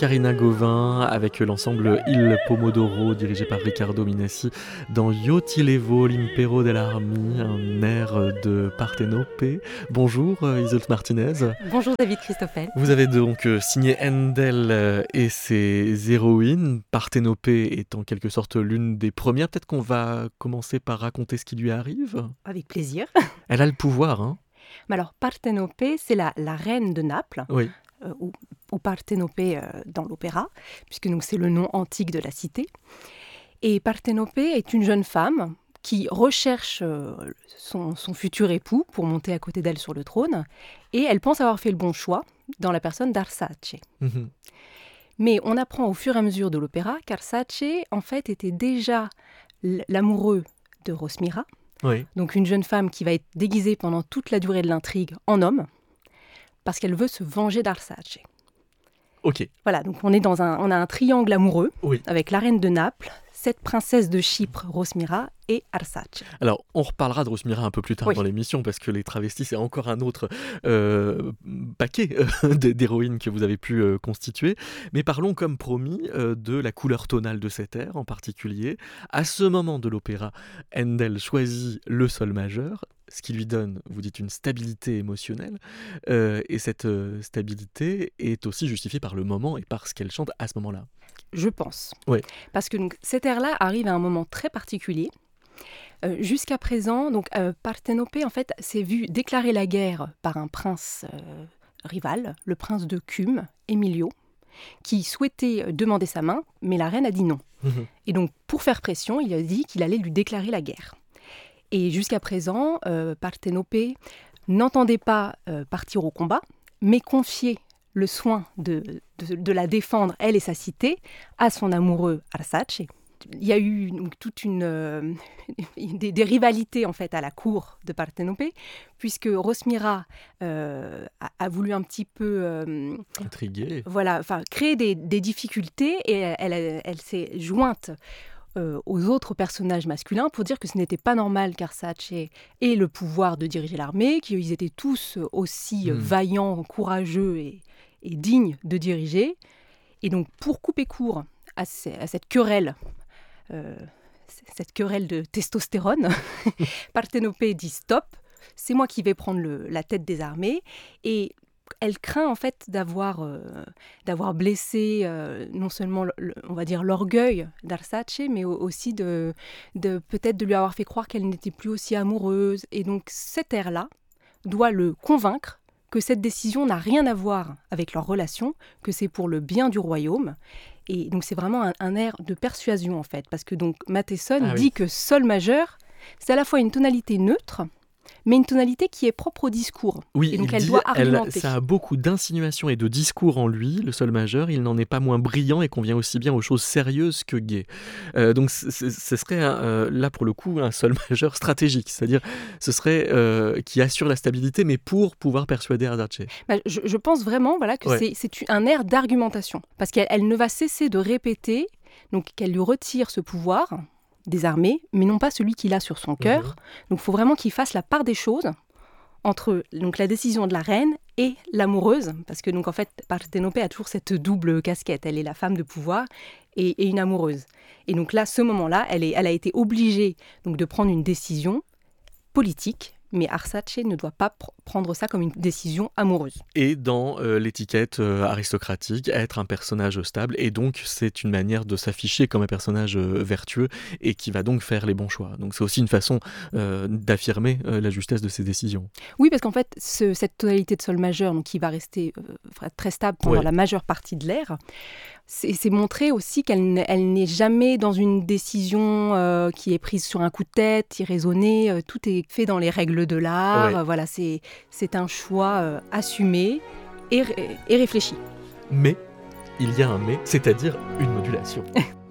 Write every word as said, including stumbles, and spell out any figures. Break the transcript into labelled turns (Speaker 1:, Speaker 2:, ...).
Speaker 1: Karina Gauvin avec l'ensemble Il Pomodoro dirigé par Riccardo Minassi dans Io ti levo l'impero dell'armi, un air de Partenope. Bonjour Isolde Martinez.
Speaker 2: Bonjour David Christoffel.
Speaker 1: Vous avez donc signé Handel et ses héroïnes. Partenope est en quelque sorte l'une des premières. Peut-être qu'on va commencer par raconter ce qui lui arrive.
Speaker 2: Avec plaisir.
Speaker 1: Elle a le pouvoir, hein.
Speaker 2: Mais alors Partenope, c'est la, la reine de Naples.
Speaker 1: Oui.
Speaker 2: Euh, ou, ou Partenope euh, dans l'opéra, puisque donc, c'est le nom antique de la cité. Et Partenope est une jeune femme qui recherche euh, son, son futur époux pour monter à côté d'elle sur le trône, et elle pense avoir fait le bon choix dans la personne d'Arsace.
Speaker 1: Mmh.
Speaker 2: Mais on apprend au fur et à mesure de l'opéra qu'Arsace, en fait, était déjà l'amoureux de Rosmira,
Speaker 1: Oui.
Speaker 2: donc une jeune femme qui va être déguisée pendant toute la durée de l'intrigue en homme, parce qu'elle veut se venger d'Arsace.
Speaker 1: Ok.
Speaker 2: Voilà, donc on est dans un, on a un triangle amoureux
Speaker 1: Oui.
Speaker 2: avec la reine de Naples, cette princesse de Chypre, Rosmira, et Arsace.
Speaker 1: Alors, on reparlera de Rosmira un peu plus tard
Speaker 2: Oui.
Speaker 1: dans l'émission, parce que les travestis, c'est encore un autre euh, paquet euh, d'héroïnes que vous avez pu euh, constituer. Mais parlons, comme promis, euh, de la couleur tonale de cet air en particulier. À ce moment de l'opéra, Handel choisit le sol majeur, ce qui lui donne, vous dites, une stabilité émotionnelle. Euh, et cette euh, stabilité est aussi justifiée par le moment et par ce qu'elle chante à ce moment-là.
Speaker 2: Je pense.
Speaker 1: Oui.
Speaker 2: Parce que donc, cet air-là arrive à un moment très particulier. Euh, jusqu'à présent, donc, euh, Partenope, en fait, s'est vu déclarer la guerre par un prince euh, rival, le prince de Cume, Emilio, qui souhaitait demander sa main, mais la reine a dit non.
Speaker 1: Mmh.
Speaker 2: Et donc, pour faire pression, il a dit qu'il allait lui déclarer la guerre. Et jusqu'à présent, euh, Partenope n'entendait pas euh, partir au combat, mais confiait le soin de, de, de la défendre, elle et sa cité, à son amoureux Arsace. Il y a eu donc, toute une euh, des, des rivalités en fait à la cour de Partenope, puisque Rosmira euh, a, a voulu un petit peu euh,
Speaker 1: Intriguée.
Speaker 2: voilà, enfin créer des, des difficultés, et elle, elle, elle s'est jointe Euh, aux autres personnages masculins pour dire que ce n'était pas normal qu'Arsace ait le pouvoir de diriger l'armée, qu'ils étaient tous aussi
Speaker 1: Mmh.
Speaker 2: vaillants, courageux et, et dignes de diriger. Et donc, pour couper court à, ces, à cette querelle, euh, cette querelle de testostérone, Partenope dit stop, c'est moi qui vais prendre le, la tête des armées. Et elle craint en fait d'avoir, euh, d'avoir blessé euh, non seulement le, on va dire l'orgueil d'Arsace, mais aussi de, de peut-être de lui avoir fait croire qu'elle n'était plus aussi amoureuse. Et donc cet air-là doit le convaincre que cette décision n'a rien à voir avec leur relation, que c'est pour le bien du royaume. Et donc c'est vraiment un, un air de persuasion en fait, parce que donc Matheson
Speaker 1: Ah
Speaker 2: dit
Speaker 1: oui.
Speaker 2: que sol majeur, c'est à la fois une tonalité neutre, mais une tonalité qui est propre au discours.
Speaker 1: Oui,
Speaker 2: et donc
Speaker 1: il
Speaker 2: elle
Speaker 1: dit,
Speaker 2: doit
Speaker 1: elle,
Speaker 2: argumenter.
Speaker 1: ça a beaucoup d'insinuations et de discours en lui, le sol majeur, il n'en est pas moins brillant et convient aussi bien aux choses sérieuses que gaies. Euh, donc c- c- ce serait un, euh, là pour le coup un sol majeur stratégique, c'est-à-dire ce serait euh, qui assure la stabilité mais pour pouvoir persuader Arsace.
Speaker 2: Bah, je, je pense vraiment voilà, que
Speaker 1: Ouais.
Speaker 2: c'est, c'est un air d'argumentation, parce qu'elle elle ne va cesser de répéter donc, qu'elle lui retire ce pouvoir des armées, mais non pas celui qu'il a sur son cœur.
Speaker 1: Mhm.
Speaker 2: Donc il faut vraiment qu'il fasse la part des choses entre donc, la décision de la reine et l'amoureuse, parce que donc en fait Partenope a toujours cette double casquette, elle est la femme de pouvoir et, et une amoureuse. Et donc là, ce moment-là, elle, est, elle a été obligée donc, de prendre une décision politique, mais Arsace ne doit pas pr- prendre ça comme une décision amoureuse.
Speaker 1: Et dans euh, l'étiquette euh, aristocratique, être un personnage stable, et donc c'est une manière de s'afficher comme un personnage euh, vertueux et qui va donc faire les bons choix. Donc c'est aussi une façon euh, d'affirmer euh, la justesse de ses décisions.
Speaker 2: Oui, parce qu'en fait, ce- cette tonalité de sol majeur, donc qui va rester euh, très stable pendant
Speaker 1: Ouais.
Speaker 2: la majeure partie de l'air, c'est, c'est montrer aussi qu'elle n- elle n'est jamais dans une décision euh, qui est prise sur un coup de tête, irraisonnée. euh, tout est fait dans les règles de l'art.
Speaker 1: Ouais.
Speaker 2: euh, voilà, c'est, c'est un choix euh, assumé et, ré- et réfléchi.
Speaker 1: Mais il y a un mais, c'est-à-dire une modulation.